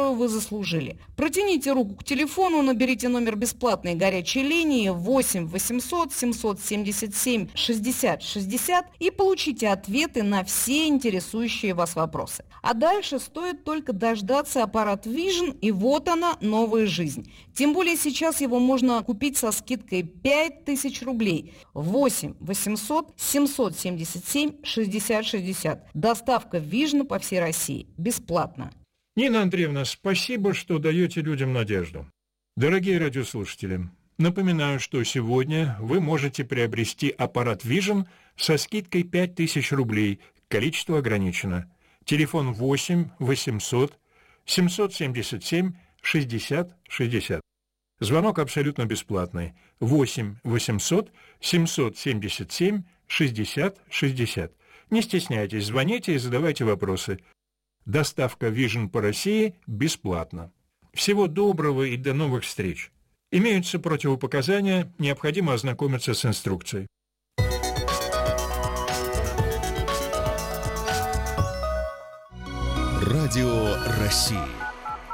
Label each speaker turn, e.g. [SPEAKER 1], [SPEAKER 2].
[SPEAKER 1] которую вы заслужили. Протяните руку к телефону, наберите номер бесплатной горячей линии 8 800 777 60 60 и получите ответы на все интересующие вас вопросы. А дальше стоит только дождаться аппарат Vision, и вот она, новая жизнь. Тем более сейчас его можно купить со скидкой 5000 рублей. 8 800 777 60 60. Доставка Vision по всей России. Бесплатно.
[SPEAKER 2] Нина Андреевна, спасибо, что даете людям надежду. Дорогие радиослушатели, напоминаю, что сегодня вы можете приобрести аппарат Vision со скидкой 5000 рублей. Количество ограничено. Телефон 8 800 777 60 60. Звонок абсолютно бесплатный. 8 800 777 60 60. Не стесняйтесь, звоните и задавайте вопросы. Доставка Vision по России бесплатна. Всего доброго и до новых встреч. Имеются противопоказания, необходимо ознакомиться с инструкцией.
[SPEAKER 3] Радио России.